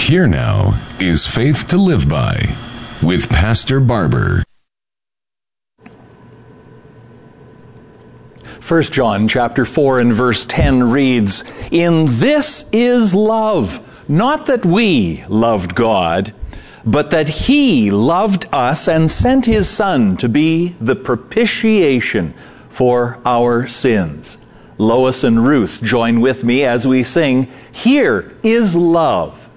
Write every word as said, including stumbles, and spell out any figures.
Here now is Faith to Live By with Pastor Barber. First John chapter four and verse ten reads, "In this is love, not that we loved God, but that He loved us and sent His Son to be the propitiation for our sins." Lois and Ruth join with me as we sing, "Here is Love."